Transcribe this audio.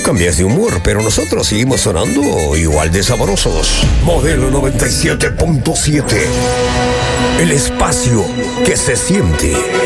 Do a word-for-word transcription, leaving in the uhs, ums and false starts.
cambias de humor, pero nosotros seguimos sonando igual de sabrosos. Modelo noventa y siete punto siete. El espacio que se siente.